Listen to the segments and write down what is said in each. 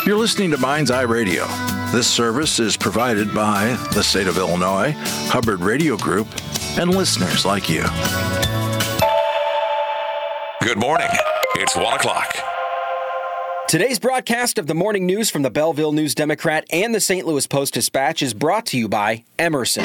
You're listening to Mind's Eye Radio. This service is provided by the state of Illinois, Hubbard Radio Group, and listeners like you. Good morning. It's 1 o'clock. Today's broadcast of the morning news from the Belleville News-Democrat and the St. Louis Post-Dispatch is brought to you by Emerson.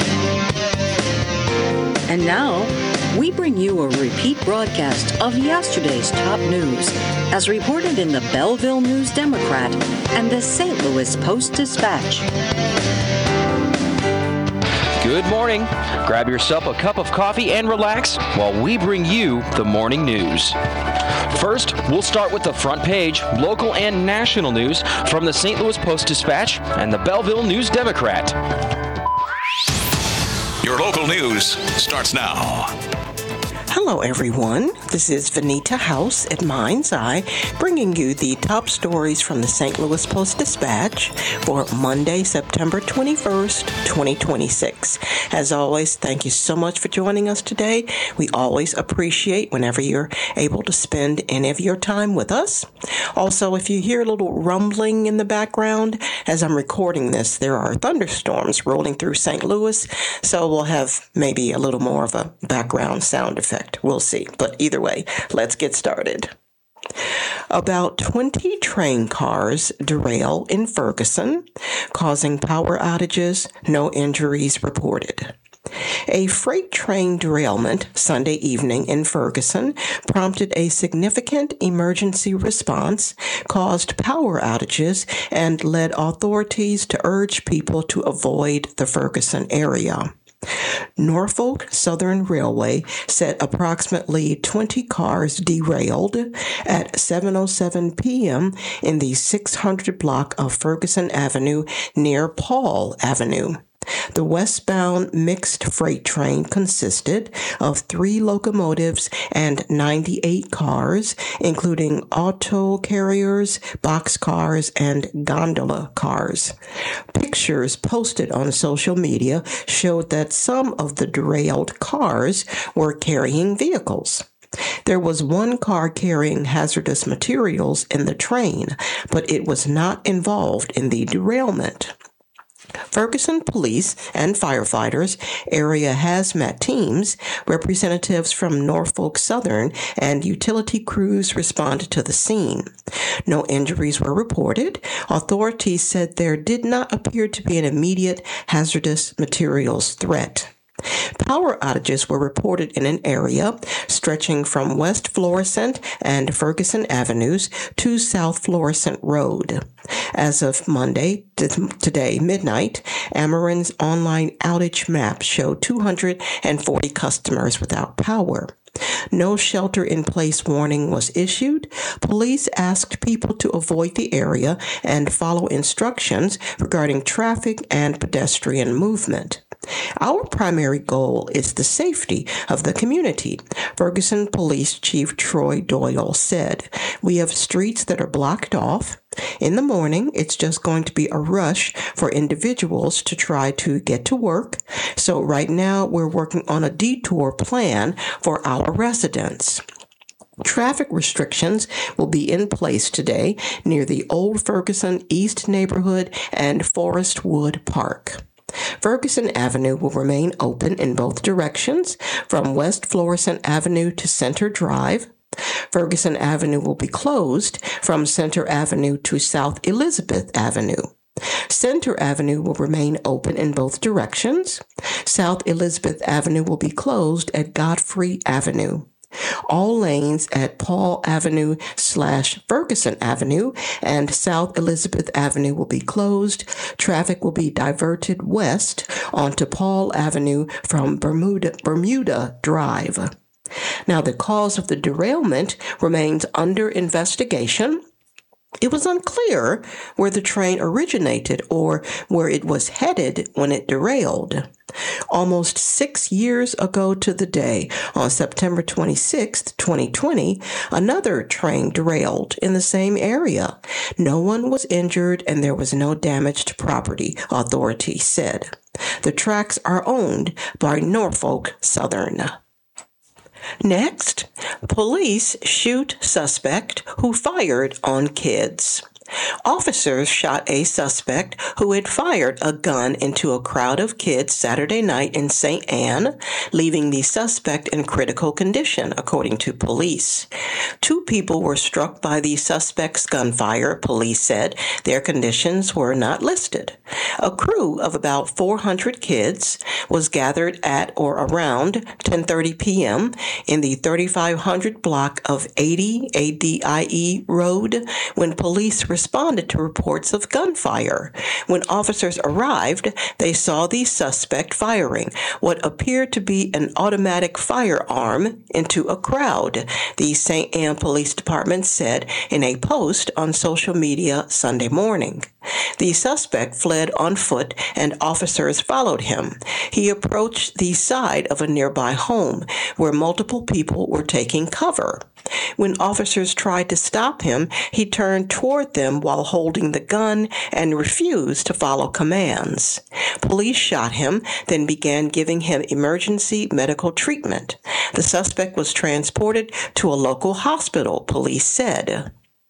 And now, we bring you a repeat broadcast of yesterday's top news as reported in the Belleville News-Democrat and the St. Louis Post-Dispatch. Good morning. Grab yourself a cup of coffee and relax while we bring you the morning news. First, we'll start with the front page, local and national news from the St. Louis Post-Dispatch and the Belleville News-Democrat. Your local news starts now. Hello, everyone. This is Vanita House at Mind's Eye, bringing you the top stories from the St. Louis Post-Dispatch for Monday, September 21st, 2026. As always, thank you so much for joining us today. We always appreciate whenever you're able to spend any of your time with us. Also, if you hear a little rumbling in the background, as I'm recording this, there are thunderstorms rolling through St. Louis, so we'll have maybe a little more of a background sound effect. We'll see. But either way, let's get started. About 20 train cars derail in Ferguson, causing power outages, no injuries reported. A freight train derailment Sunday evening in Ferguson prompted a significant emergency response, caused power outages, and led authorities to urge people to avoid the Ferguson area. Norfolk Southern Railway said approximately 20 cars derailed at 7:07 p.m. in the 600 block of Ferguson Avenue near Paul Avenue. The westbound mixed freight train consisted of 3 locomotives and 98 cars, including auto carriers, boxcars, and gondola cars. Pictures posted on social media showed that some of the derailed cars were carrying vehicles. There was one car carrying hazardous materials in the train, but it was not involved in the derailment. Ferguson police and firefighters, area hazmat teams, representatives from Norfolk Southern, and utility crews responded to the scene. No injuries were reported. Authorities said there did not appear to be an immediate hazardous materials threat. Power outages were reported in an area stretching from West Florissant and Ferguson Avenues to South Florissant Road. As of Monday, today, midnight, Ameren's online outage map showed 240 customers without power. No shelter-in-place warning was issued. Police asked people to avoid the area and follow instructions regarding traffic and pedestrian movement. Our primary goal is the safety of the community, Ferguson Police Chief Troy Doyle said. We have streets that are blocked off. In the morning, it's just going to be a rush for individuals to try to get to work. So right now, we're working on a detour plan for our residents. Traffic restrictions will be in place today near the Old Ferguson East neighborhood and Forest Wood Park. Ferguson Avenue will remain open in both directions from West Florissant Avenue to Center Drive. Ferguson Avenue will be closed from Center Avenue to South Elizabeth Avenue. Center Avenue will remain open in both directions. South Elizabeth Avenue will be closed at Godfrey Avenue. All lanes at Paul Avenue/Ferguson Avenue and South Elizabeth Avenue will be closed. Traffic will be diverted west onto Paul Avenue from Bermuda Drive. Now, the cause of the derailment remains under investigation. It was unclear where the train originated or where it was headed when it derailed. Almost 6 years ago to the day, on September 26, 2020, another train derailed in the same area. No one was injured and there was no damage to property, authorities said. The tracks are owned by Norfolk Southern. Next, police shoot suspect who fired on kids. Officers shot a suspect who had fired a gun into a crowd of kids Saturday night in St. Anne, leaving the suspect in critical condition, according to police. 2 people were struck by the suspect's gunfire, police said. Their conditions were not listed. A crew of about 400 kids was gathered at or around 10:30 p.m. in the 3500 block of 80 ADIE Road when police responded to reports of gunfire. When officers arrived, they saw the suspect firing what appeared to be an automatic firearm into a crowd, the St. Anne Police Department said in a post on social media Sunday morning. The suspect fled on foot and officers followed him. He approached the side of a nearby home where multiple people were taking cover. When officers tried to stop him, he turned toward them while holding the gun and refused to follow commands. Police shot him, then began giving him emergency medical treatment. The suspect was transported to a local hospital, police said.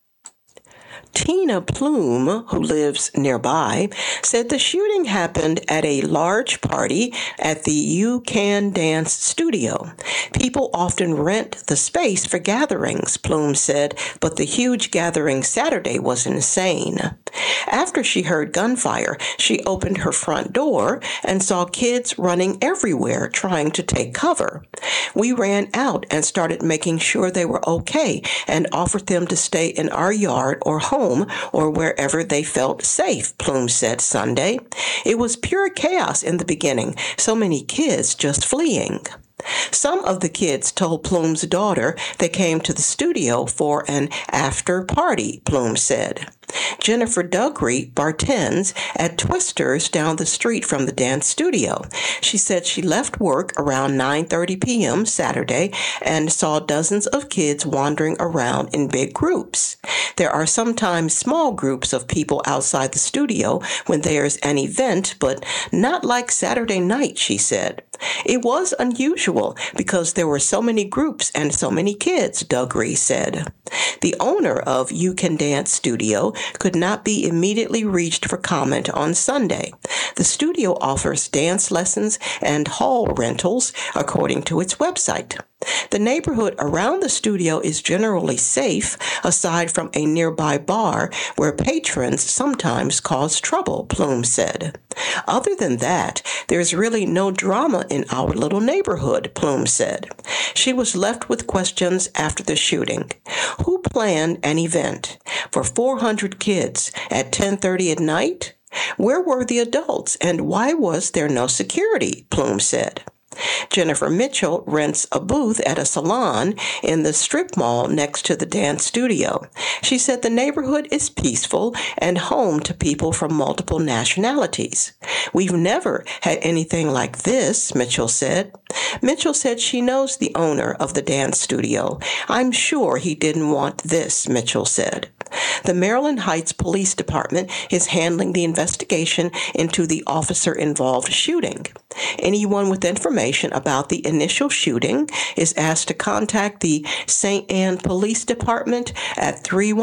Tina Plume, who lives nearby, said the shooting happened at a large party at the You Can Dance studio. People often rent the space for gatherings, Plume said, but the huge gathering Saturday was insane. After she heard gunfire, she opened her front door and saw kids running everywhere trying to take cover. We ran out and started making sure they were okay and offered them to stay in our yard or home or wherever they felt safe, Plume said Sunday. It was pure chaos in the beginning, so many kids just fleeing. Some of the kids told Plume's daughter they came to the studio for an after party, Plume said. Jennifer Dugry bartends at Twister's down the street from the dance studio. She said she left work around 9:30 p.m. Saturday and saw dozens of kids wandering around in big groups. There are sometimes small groups of people outside the studio when there's an event, but not like Saturday night, she said. It was unusual because there were so many groups and so many kids, Dugry said. The owner of You Can Dance Studio could not be immediately reached for comment on Sunday. The studio offers dance lessons and hall rentals, according to its website. The neighborhood around the studio is generally safe, aside from a nearby bar where patrons sometimes cause trouble, Plume said. Other than that, there's really no drama in our little neighborhood, Plume said. She was left with questions after the shooting. Who planned an event for 400 kids at 10:30 at night? Where were the adults and why was there no security? Plume said. Jennifer Mitchell rents a booth at a salon in the strip mall next to the dance studio. She said the neighborhood is peaceful and home to people from multiple nationalities. We've never had anything like this, Mitchell said. Mitchell said she knows the owner of the dance studio. I'm sure he didn't want this, Mitchell said. The Maryland Heights Police Department is handling the investigation into the officer-involved shooting. Anyone with information about the initial shooting is asked to contact the St. Anne Police Department at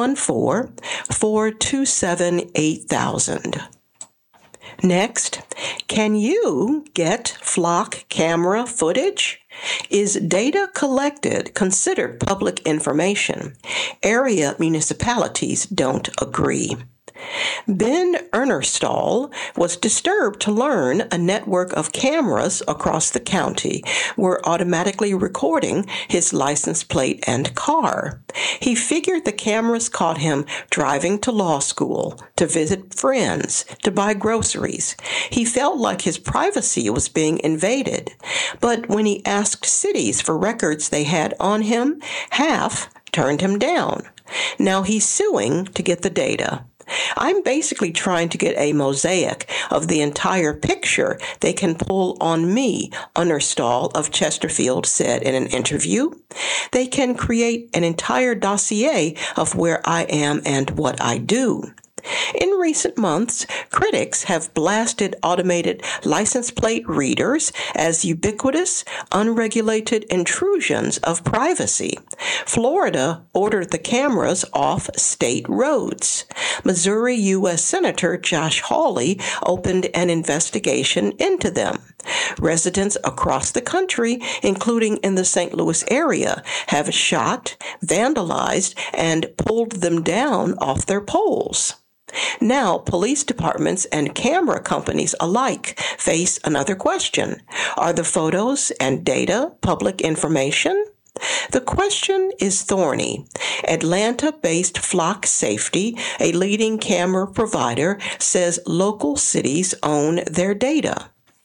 314-427-8000. Next, can you get flock camera footage? Is data collected considered public information? Area municipalities don't agree. Ben Ernerstall was disturbed to learn a network of cameras across the county were automatically recording his license plate and car. He figured the cameras caught him driving to law school, to visit friends, to buy groceries. He felt like his privacy was being invaded. But when he asked cities for records they had on him, half turned him down. Now he's suing to get the data. I'm basically trying to get a mosaic of the entire picture they can pull on me, Ernerstall of Chesterfield said in an interview. They can create an entire dossier of where I am and what I do. In recent months, critics have blasted automated license plate readers as ubiquitous, unregulated intrusions of privacy. Florida ordered the cameras off state roads. Missouri U.S. Senator Josh Hawley opened an investigation into them. Residents across the country, including in the St. Louis area, have shot, vandalized, and pulled them down off their poles. Now, police departments and camera companies alike face another question. Are the photos and data public information? The question is thorny. Atlanta-based Flock Safety, a leading camera provider, says local cities own their data.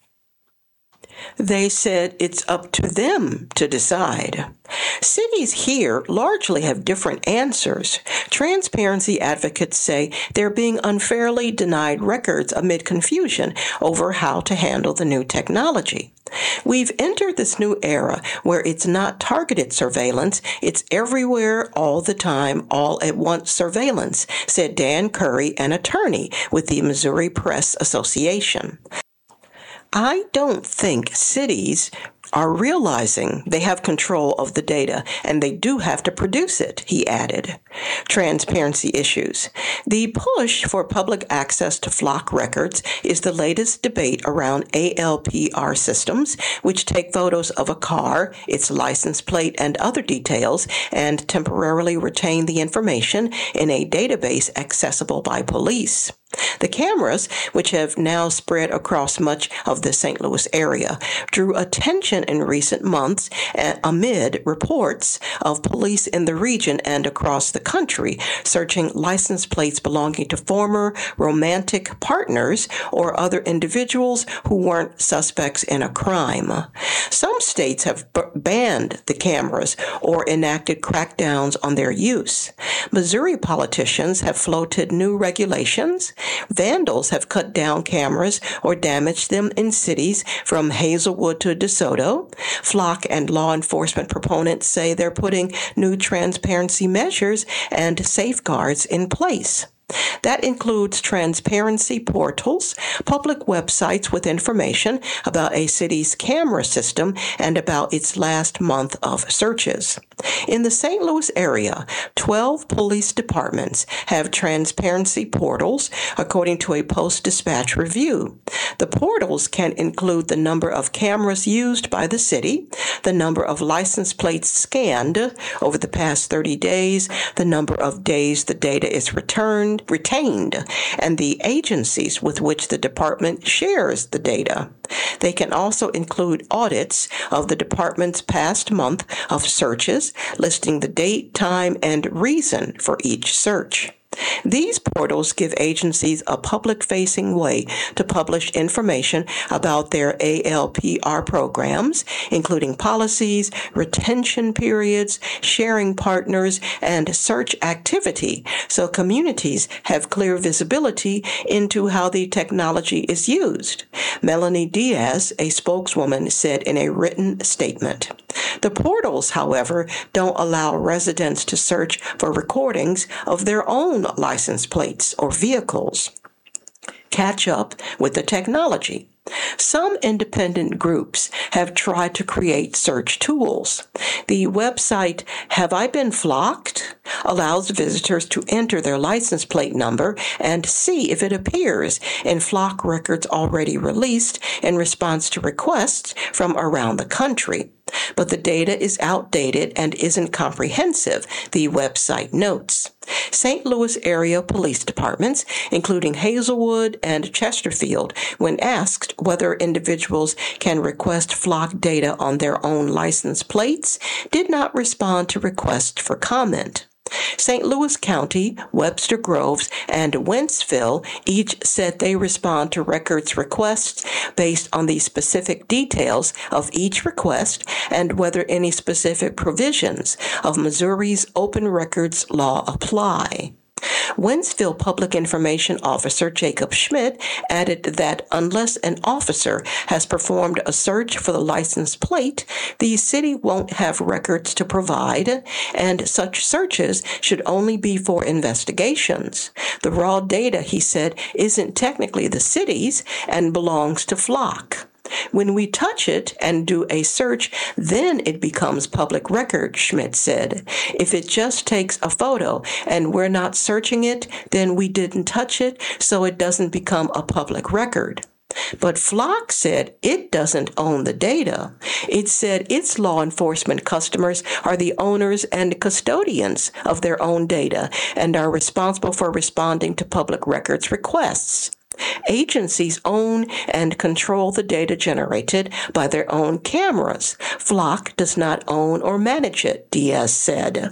They said it's up to them to decide. Cities here largely have different answers. Transparency advocates say they're being unfairly denied records amid confusion over how to handle the new technology. We've entered this new era where it's not targeted surveillance, it's everywhere, all the time, all at once surveillance, said Dan Curry, an attorney with the Missouri Press Association. I don't think cities are realizing they have control of the data and they do have to produce it, he added. Transparency issues. The push for public access to Flock records is the latest debate around ALPR systems, which take photos of a car, its license plate, and other details, and temporarily retain the information in a database accessible by police. The cameras, which have now spread across much of the St. Louis area, drew attention in recent months amid reports of police in the region and across the country searching license plates belonging to former romantic partners or other individuals who weren't suspects in a crime. Some states have banned the cameras or enacted crackdowns on their use. Missouri politicians have floated new regulations. Vandals have cut down cameras or damaged them in cities from Hazelwood to DeSoto. Flock and law enforcement proponents say they're putting new transparency measures and safeguards in place. That includes transparency portals, public websites with information about a city's camera system and about its last month of searches. In the St. Louis area, 12 police departments have transparency portals, according to a Post-Dispatch review. The portals can include the number of cameras used by the city, the number of license plates scanned over the past 30 days, the number of days the data is retained, and the agencies with which the department shares the data. They can also include audits of the department's past month of searches, listing the date, time, and reason for each search. These portals give agencies a public-facing way to publish information about their ALPR programs, including policies, retention periods, sharing partners, and search activity, so communities have clear visibility into how the technology is used. Melanie Diaz, a spokeswoman, said in a written statement. The portals, however, don't allow residents to search for recordings of their own license plates or vehicles. Catch up with the technology. Some independent groups have tried to create search tools. The website Have I Been Flocked allows visitors to enter their license plate number and see if it appears in Flock records already released in response to requests from around the country. But the data is outdated and isn't comprehensive, the website notes. St. Louis area police departments, including Hazelwood and Chesterfield, when asked whether individuals can request Flock data on their own license plates, did not respond to requests for comment. St. Louis County, Webster Groves, and Wentzville each said they respond to records requests based on the specific details of each request and whether any specific provisions of Missouri's open records law apply. Wentzville Public Information Officer Jacob Schmidt added that unless an officer has performed a search for the license plate, the city won't have records to provide, and such searches should only be for investigations. The raw data, he said, isn't technically the city's and belongs to Flock. When we touch it and do a search, then it becomes public record, Schmidt said. If it just takes a photo and we're not searching it, then we didn't touch it, so it doesn't become a public record. But Flock said it doesn't own the data. It said its law enforcement customers are the owners and custodians of their own data and are responsible for responding to public records requests. Agencies own and control the data generated by their own cameras. Flock does not own or manage it, Diaz said.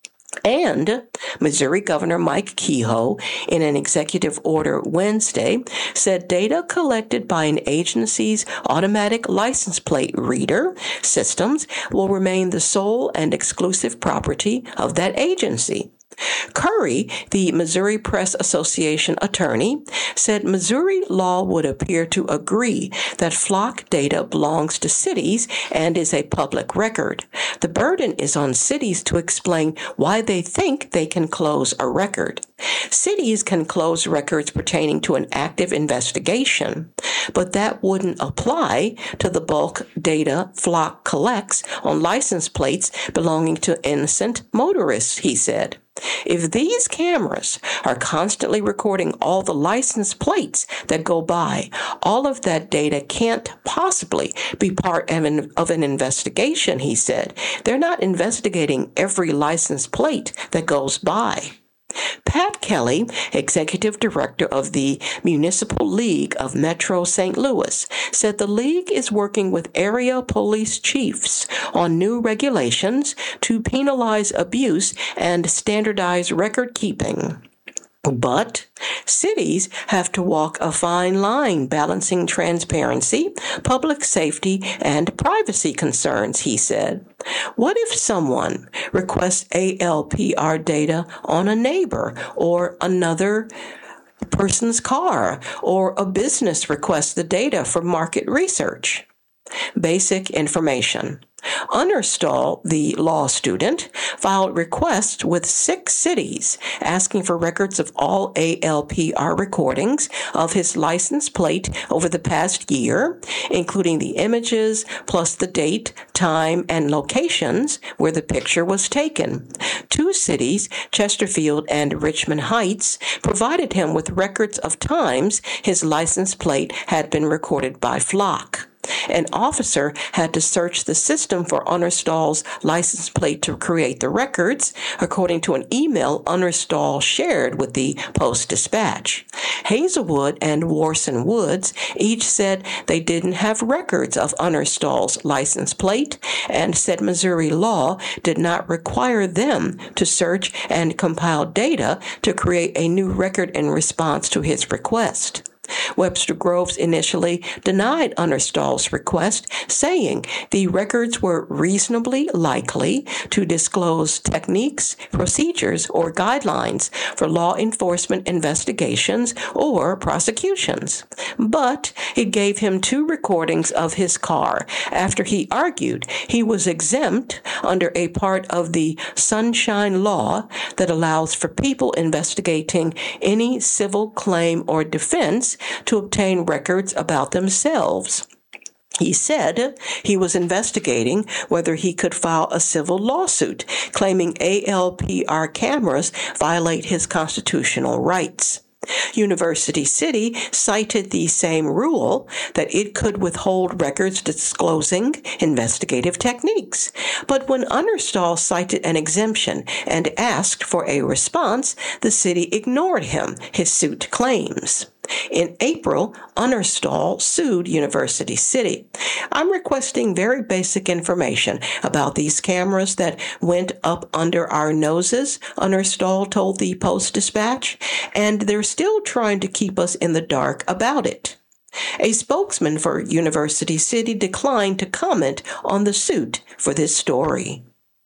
And Missouri Governor Mike Kehoe, in an executive order Wednesday, said data collected by an agency's automatic license plate reader systems will remain the sole and exclusive property of that agency. Curry, the Missouri Press Association attorney, said Missouri law would appear to agree that flock data belongs to cities and is a public record. The burden is on cities to explain why they think they can close a record. Cities can close records pertaining to an active investigation, but that wouldn't apply to the bulk data Flock collects on license plates belonging to innocent motorists, he said. If these cameras are constantly recording all the license plates that go by, all of that data can't possibly be part of an investigation, he said. They're not investigating every license plate that goes by. Pat Kelly, executive director of the Municipal League of Metro St. Louis, said the league is working with area police chiefs on new regulations to penalize abuse and standardize record keeping. But cities have to walk a fine line balancing transparency, public safety, and privacy concerns, he said. What if someone requests ALPR data on a neighbor or another person's car, or a business requests the data for market research? Basic information. Unnerstall, the law student, filed requests with 6 cities asking for records of all ALPR recordings of his license plate over the past year, including the images plus the date, time, and locations where the picture was taken. 2 cities, Chesterfield and Richmond Heights, provided him with records of times his license plate had been recorded by Flock. An officer had to search the system for Unnerstall's license plate to create the records, according to an email Unnerstall shared with the Post-Dispatch. Hazelwood and Warson Woods each said they didn't have records of Unnerstall's license plate and said Missouri law did not require them to search and compile data to create a new record in response to his request. Webster Groves initially denied Unnerstall's request, saying the records were reasonably likely to disclose techniques, procedures, or guidelines for law enforcement investigations or prosecutions. But it gave him 2 recordings of his car after he argued he was exempt under a part of the Sunshine Law that allows for people investigating any civil claim or defense to obtain records about themselves. He said he was investigating whether he could file a civil lawsuit claiming ALPR cameras violate his constitutional rights. University City cited the same rule that it could withhold records disclosing investigative techniques. But when Unnerstall cited an exemption and asked for a response, the city ignored him, his suit claims. In April, Unnerstall sued University City. I'm requesting very basic information about these cameras that went up under our noses, Unnerstall told the Post-Dispatch, and they're still trying to keep us in the dark about it. A spokesman for University City declined to comment on the suit for this story.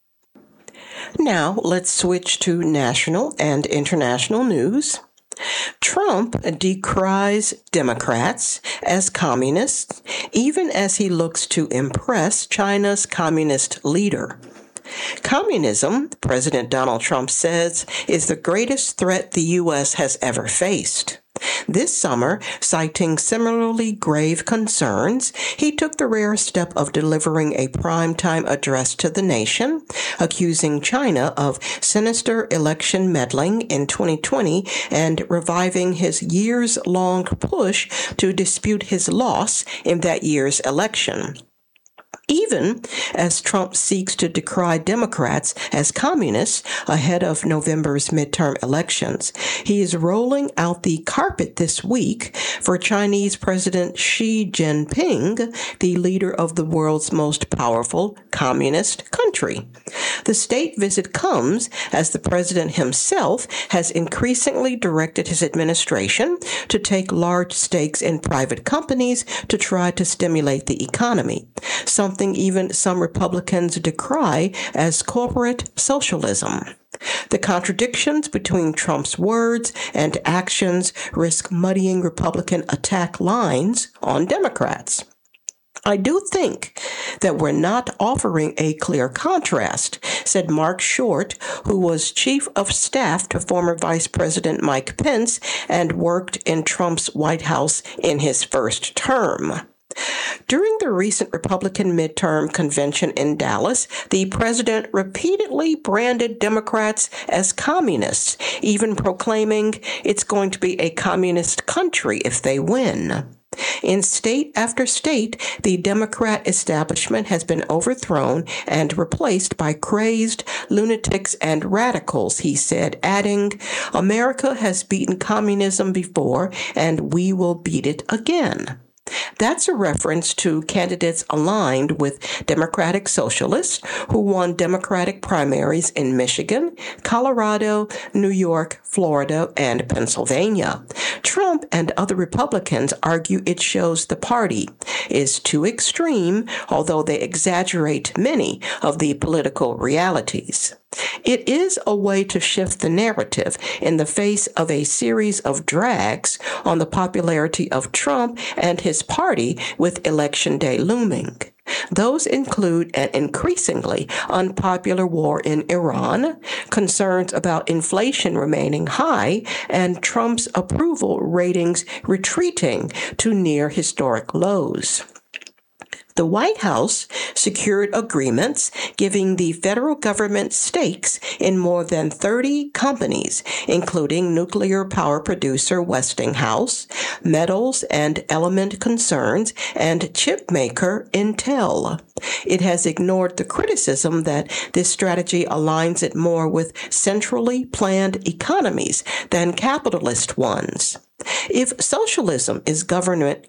Now, let's switch to national and international news. Trump decries Democrats as communists, even as he looks to impress China's communist leader. Communism, President Donald Trump says, is the greatest threat the U.S. has ever faced. This summer, citing similarly grave concerns, he took the rare step of delivering a primetime address to the nation, accusing China of sinister election meddling in 2020 and reviving his years-long push to dispute his loss in that year's election. Even as Trump seeks to decry Democrats as communists ahead of November's midterm elections, he is rolling out the carpet this week for Chinese President Xi Jinping, the leader of the world's most powerful communist country. The state visit comes as the president himself has increasingly directed his administration to take large stakes in private companies to try to stimulate the economy, something even some Republicans decry as corporate socialism. The contradictions between Trump's words and actions risk muddying Republican attack lines on Democrats. I do think that we're not offering a clear contrast, said Mark Short, who was chief of staff to former Vice President Mike Pence and worked in Trump's White House in his first term. During the recent Republican midterm convention in Dallas, the president repeatedly branded Democrats as communists, even proclaiming it's going to be a communist country if they win. In state after state, the Democrat establishment has been overthrown and replaced by crazed lunatics and radicals, he said, adding, "America has beaten communism before, and we will beat it again." That's a reference to candidates aligned with Democratic Socialists who won Democratic primaries in Michigan, Colorado, New York, Florida, and Pennsylvania. Trump and other Republicans argue it shows the party is too extreme, although they exaggerate many of the political realities. It is a way to shift the narrative in the face of a series of drags on the popularity of Trump and his party with Election Day looming. Those include an increasingly unpopular war in Iran, concerns about inflation remaining high, and Trump's approval ratings retreating to near historic lows. The White House secured agreements giving the federal government stakes in more than 30 companies, including nuclear power producer Westinghouse, metals and element concerns, and chip maker Intel. It has ignored the criticism that this strategy aligns it more with centrally planned economies than capitalist ones. If socialism is government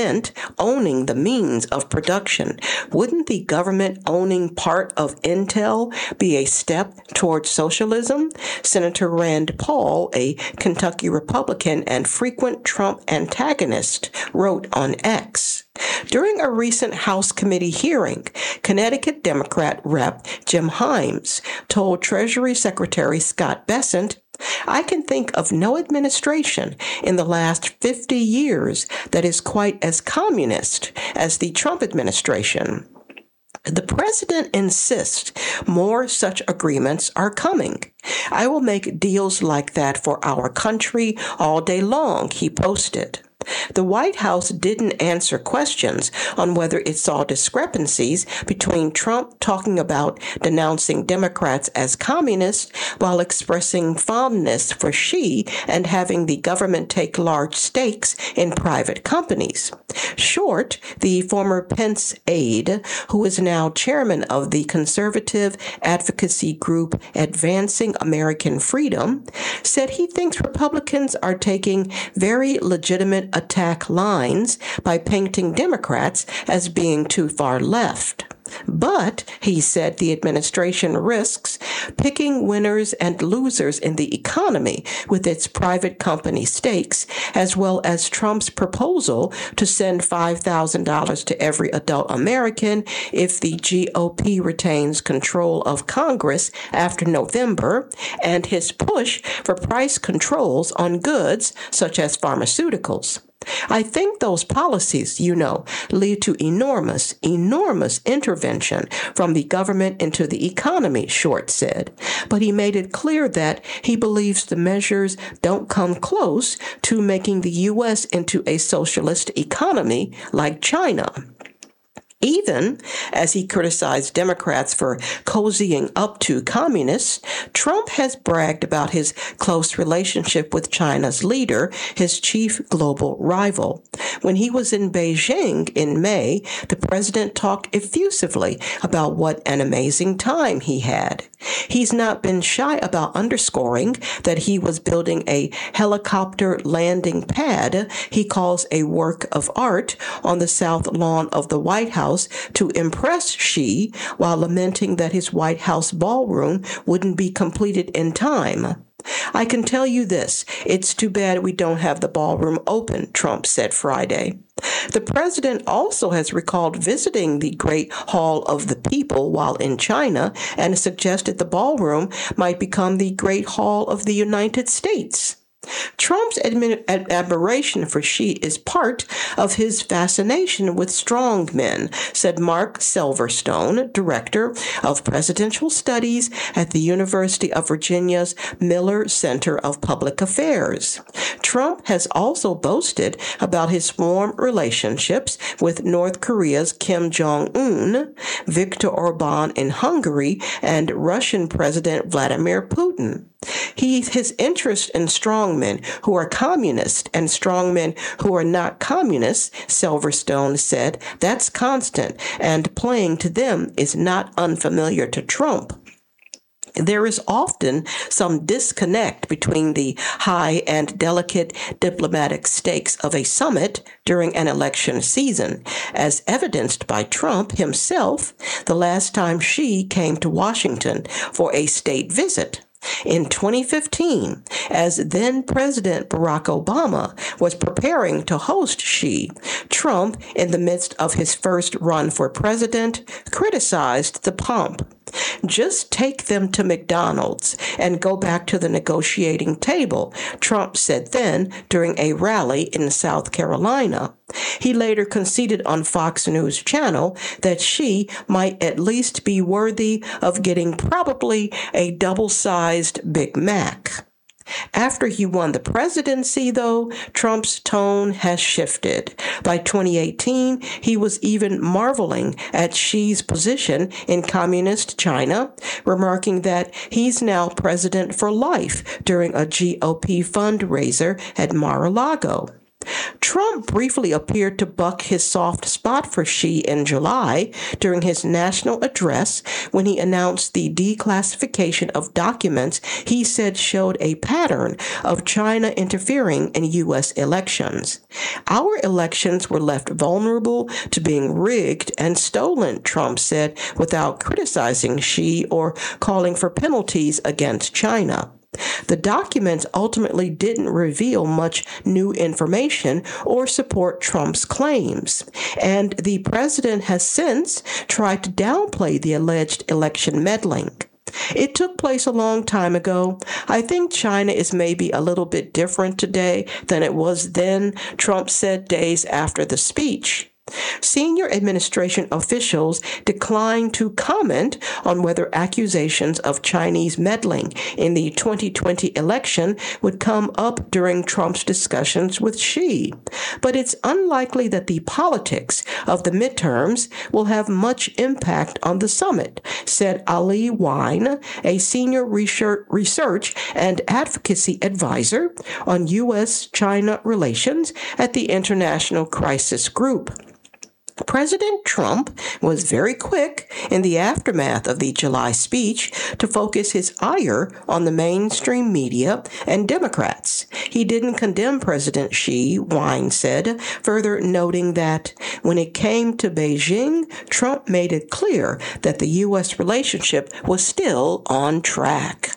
owning the means of production, wouldn't the government owning part of Intel be a step toward socialism? Senator Rand Paul, a Kentucky Republican and frequent Trump antagonist, wrote on X. During a recent House committee hearing, Connecticut Democrat Rep. Jim Himes told Treasury Secretary Scott Bessent, "I can think of no administration in the last 50 years that is quite as communist as the Trump administration." The president insists more such agreements are coming. "I will make deals like that for our country all day long," he posted. The White House didn't answer questions on whether it saw discrepancies between Trump talking about denouncing Democrats as communists while expressing fondness for Xi and having the government take large stakes in private companies. Short, the former Pence aide, who is now chairman of the conservative advocacy group Advancing American Freedom, said he thinks Republicans are taking very legitimate attack lines by painting Democrats as being too far left. But, he said, the administration risks picking winners and losers in the economy with its private company stakes, as well as Trump's proposal to send $5,000 to every adult American if the GOP retains control of Congress after November, and his push for price controls on goods such as pharmaceuticals. I think those policies, lead to enormous interventions intervention from the government into the economy, Short said. But he made it clear that he believes the measures don't come close to making the U.S. into a socialist economy like China. Even as he criticized Democrats for cozying up to communists, Trump has bragged about his close relationship with China's leader, his chief global rival. When he was in Beijing in May, the president talked effusively about what an amazing time he had. He's not been shy about underscoring that he was building a helicopter landing pad he calls a work of art on the south lawn of the White House to impress Xi, while lamenting that his White House ballroom wouldn't be completed in time. I can tell you this, it's too bad we don't have the ballroom open, Trump said Friday. The president also has recalled visiting the Great Hall of the People while in China and suggested the ballroom might become the Great Hall of the United States. Trump's admiration for Xi is part of his fascination with strong men, said Mark Silverstone, director of presidential studies at the University of Virginia's Miller Center of Public Affairs. Trump has also boasted about his warm relationships with North Korea's Kim Jong-un, Viktor Orban in Hungary, and Russian President Vladimir Putin. His interest in strongmen who are communists and strongmen who are not communists, Silverstone said, that's constant, and playing to them is not unfamiliar to Trump. There is often some disconnect between the high and delicate diplomatic stakes of a summit during an election season, as evidenced by Trump himself the last time Xi came to Washington for a state visit. In 2015, as then-President Barack Obama was preparing to host Xi, Trump, in the midst of his first run for president, criticized the pomp. Just take them to McDonald's and go back to the negotiating table, Trump said then during a rally in South Carolina. He later conceded on Fox News Channel that Xi might at least be worthy of getting probably a double-sized Big Mac. After he won the presidency, though, Trump's tone has shifted. By 2018, he was even marveling at Xi's position in communist China, remarking that he's now president for life during a GOP fundraiser at Mar-a-Lago. Trump briefly appeared to buck his soft spot for Xi in July during his national address when he announced the declassification of documents he said showed a pattern of China interfering in U.S. elections. Our elections were left vulnerable to being rigged and stolen, Trump said, without criticizing Xi or calling for penalties against China. The documents ultimately didn't reveal much new information or support Trump's claims, and the president has since tried to downplay the alleged election meddling. It took place a long time ago. I think China is maybe a little bit different today than it was then, Trump said days after the speech. Senior administration officials declined to comment on whether accusations of Chinese meddling in the 2020 election would come up during Trump's discussions with Xi. But it's unlikely that the politics of the midterms will have much impact on the summit, said Ali Wine, a senior research and advocacy advisor on U.S.-China relations at the International Crisis Group. President Trump was very quick in the aftermath of the July speech to focus his ire on the mainstream media and Democrats. He didn't condemn President Xi, Wine said, further noting that when it came to Beijing, Trump made it clear that the U.S. relationship was still on track.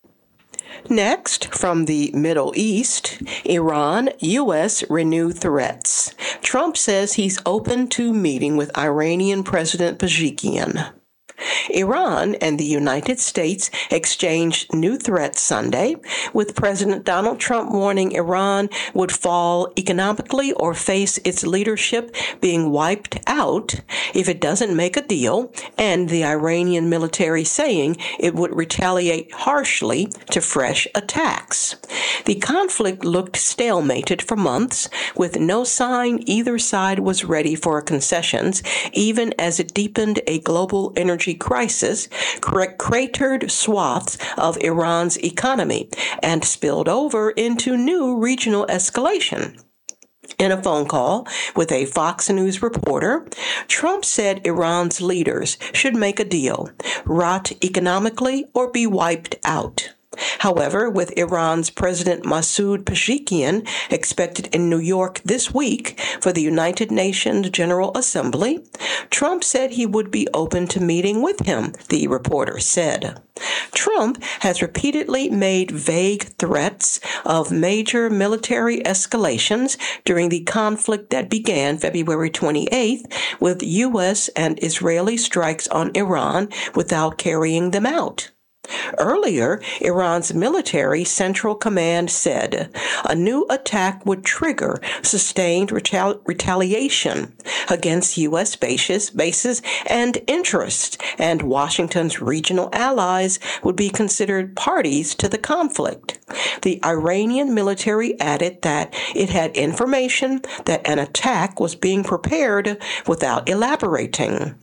Next, from the Middle East, Iran, U.S. renew threats. Trump says he's open to meeting with Iranian President Pezeshkian. Iran and the United States exchanged new threats Sunday, with President Donald Trump warning Iran would fall economically or face its leadership being wiped out if it doesn't make a deal, and the Iranian military saying it would retaliate harshly to fresh attacks. The conflict looked stalemated for months, with no sign either side was ready for concessions, even as it deepened a global energy crisis, cratered swaths of Iran's economy, and spilled over into new regional escalation. In a phone call with a Fox News reporter, Trump said Iran's leaders should make a deal, rot economically or be wiped out. However, with Iran's President Masoud Pezeshkian expected in New York this week for the United Nations General Assembly, Trump said he would be open to meeting with him, the reporter said. Trump has repeatedly made vague threats of major military escalations during the conflict that began February 28th with U.S. and Israeli strikes on Iran without carrying them out. Earlier, Iran's military central command said a new attack would trigger sustained retaliation against U.S. bases and interests, and Washington's regional allies would be considered parties to the conflict. The Iranian military added that it had information that an attack was being prepared without elaborating.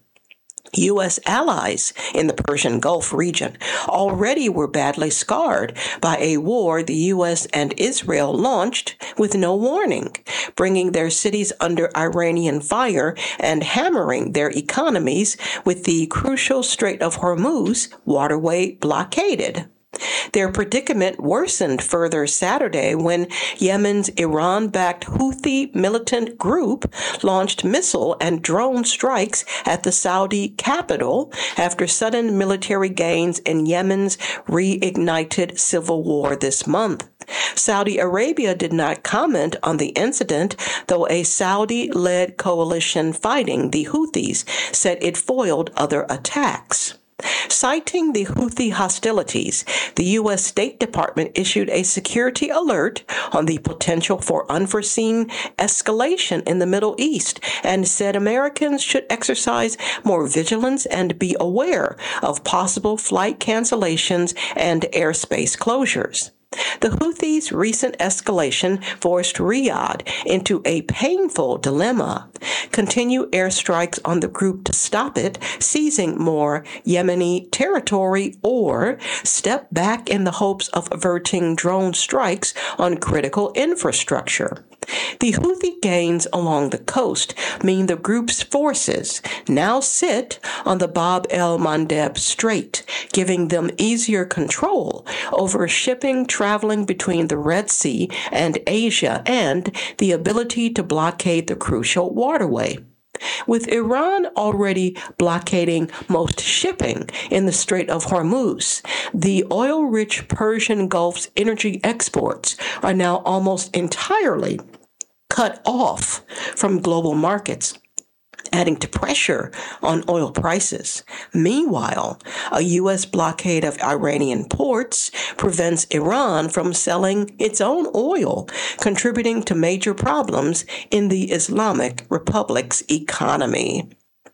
U.S. allies in the Persian Gulf region already were badly scarred by a war the U.S. and Israel launched with no warning, bringing their cities under Iranian fire and hammering their economies with the crucial Strait of Hormuz waterway blockaded. Their predicament worsened further Saturday when Yemen's Iran-backed Houthi militant group launched missile and drone strikes at the Saudi capital after sudden military gains in Yemen's reignited civil war this month. Saudi Arabia did not comment on the incident, though a Saudi-led coalition fighting the Houthis said it foiled other attacks. Citing the Houthi hostilities, the U.S. State Department issued a security alert on the potential for unforeseen escalation in the Middle East and said Americans should exercise more vigilance and be aware of possible flight cancellations and airspace closures. The Houthis' recent escalation forced Riyadh into a painful dilemma: continue airstrikes on the group to stop it seizing more Yemeni territory, or step back in the hopes of averting drone strikes on critical infrastructure. The Houthi gains along the coast mean the group's forces now sit on the Bab el-Mandeb Strait, giving them easier control over shipping traveling between the Red Sea and Asia and the ability to blockade the crucial waterway. With Iran already blockading most shipping in the Strait of Hormuz, the oil-rich Persian Gulf's energy exports are now almost entirely cut off from global markets, adding to pressure on oil prices. Meanwhile, a U.S. blockade of Iranian ports prevents Iran from selling its own oil, contributing to major problems in the Islamic Republic's economy.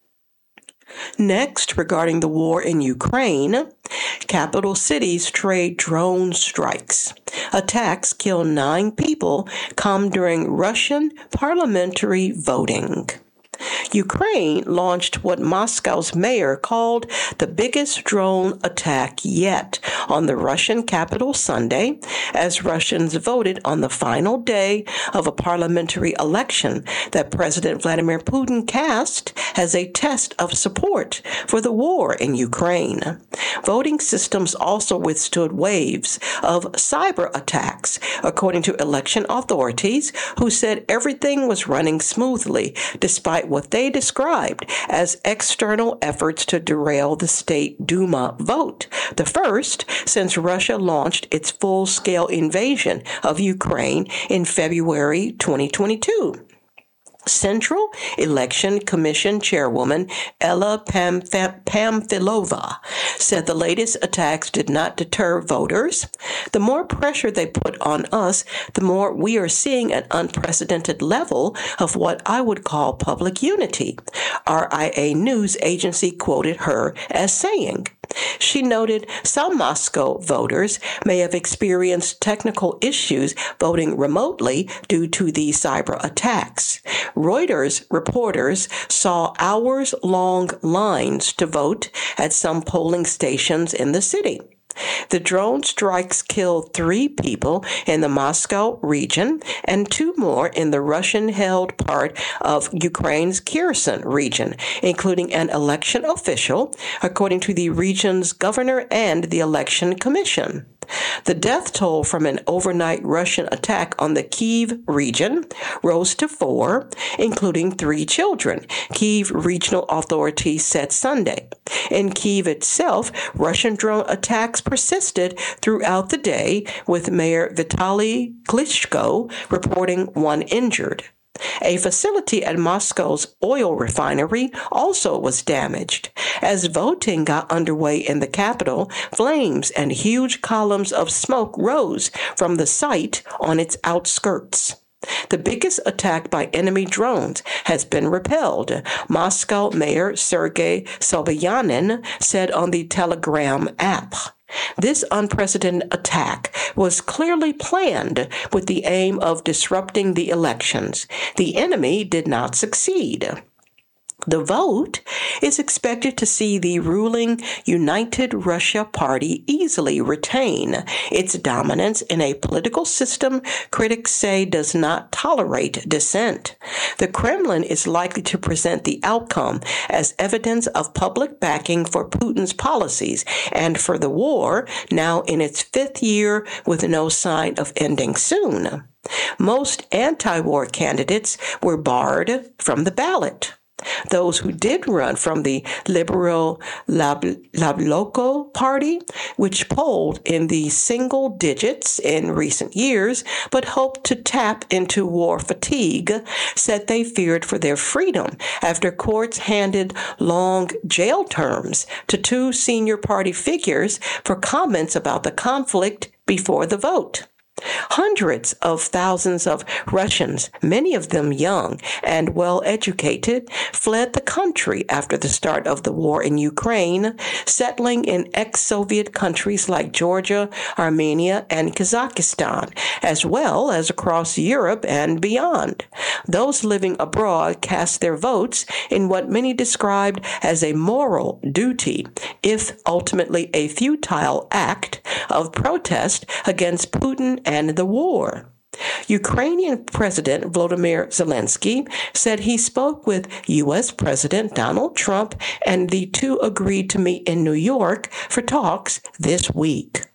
Next, regarding the war in Ukraine, capital cities trade drone strikes. Attacks kill 9 people come during Russian parliamentary voting. Ukraine launched what Moscow's mayor called the biggest drone attack yet on the Russian capital Sunday, as Russians voted on the final day of a parliamentary election that President Vladimir Putin cast as a test of support for the war in Ukraine. Voting systems also withstood waves of cyber attacks, according to election authorities, who said everything was running smoothly despite what they described as external efforts to derail the State Duma vote, the first since Russia launched its full-scale invasion of Ukraine in February 2022. Central Election Commission Chairwoman Ella Pamfilova said the latest attacks did not deter voters. The more pressure they put on us, the more we are seeing an unprecedented level of what I would call public unity, RIA News Agency quoted her as saying. She noted some Moscow voters may have experienced technical issues voting remotely due to the cyber attacks. Reuters reporters saw hours-long lines to vote at some polling stations in the city. The drone strikes killed 3 people in the Moscow region and 2 more in the Russian-held part of Ukraine's Kherson region, including an election official, according to the region's governor and the election commission. The death toll from an overnight Russian attack on the Kyiv region rose to 4, including 3 children, Kyiv regional authorities said Sunday. In Kyiv itself, Russian drone attacks persisted throughout the day, with Mayor Vitaly Klitschko reporting 1 injured. A facility at Moscow's oil refinery also was damaged. As voting got underway in the capital, flames and huge columns of smoke rose from the site on its outskirts. The biggest attack by enemy drones has been repelled, Moscow Mayor Sergei Sobyanin said on the Telegram app. This unprecedented attack was clearly planned with the aim of disrupting the elections. The enemy did not succeed. The vote is expected to see the ruling United Russia Party easily retain its dominance in a political system critics say does not tolerate dissent. The Kremlin is likely to present the outcome as evidence of public backing for Putin's policies and for the war, now in its 5th year with no sign of ending soon. Most anti-war candidates were barred from the ballot. Those who did run from the Liberal Yabloko Party, which polled in the single digits in recent years, but hoped to tap into war fatigue, said they feared for their freedom after courts handed long jail terms to 2 senior party figures for comments about the conflict before the vote. Hundreds of thousands of Russians, many of them young and well-educated, fled the country after the start of the war in Ukraine, settling in ex-Soviet countries like Georgia, Armenia, and Kazakhstan, as well as across Europe and beyond. Those living abroad cast their votes in what many described as a moral duty, if ultimately a futile act of protest against Putin and the war. Ukrainian President Volodymyr Zelensky said he spoke with U.S. President Donald Trump and the 2 agreed to meet in New York for talks this week.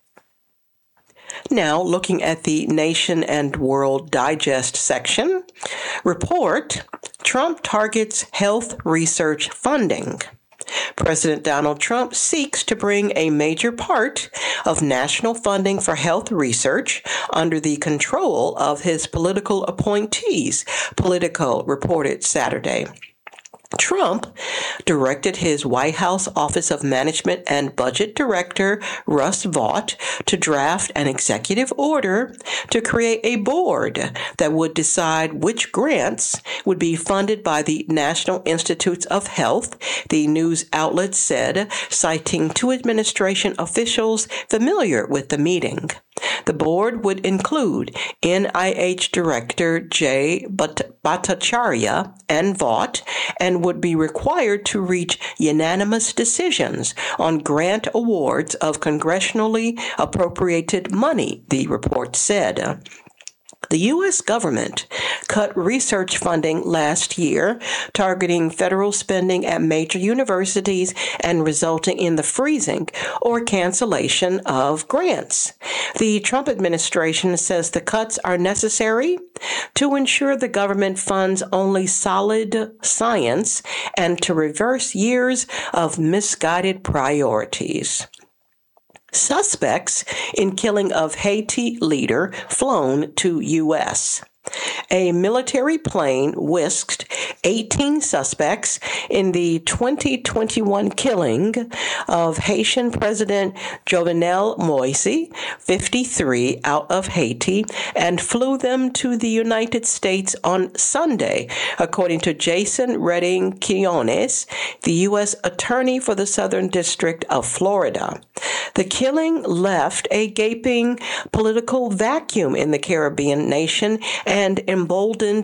Now, looking at the Nation and World Digest section, report, Trump targets health research funding. President Donald Trump seeks to bring a major part of national funding for health research under the control of his political appointees, Politico reported Saturday. Trump directed his White House Office of Management and Budget Director, Russ Vought, to draft an executive order to create a board that would decide which grants would be funded by the National Institutes of Health, the news outlet said, citing 2 administration officials familiar with the meeting. The board would include NIH Director Jay Bhattacharya and Vought and would be required to reach unanimous decisions on grant awards of congressionally appropriated money, the report said. The U.S. government cut research funding last year, targeting federal spending at major universities and resulting in the freezing or cancellation of grants. The Trump administration says the cuts are necessary to ensure the government funds only solid science and to reverse years of misguided priorities. Suspects in killing of Haiti leader flown to U.S. A military plane whisked 18 suspects in the 2021 killing of Haitian President Jovenel Moise, 53, out of Haiti, and flew them to the United States on Sunday, according to Jason Redding Quinones, the U.S. Attorney for the Southern District of Florida. The killing left a gaping political vacuum in the Caribbean nation and emboldened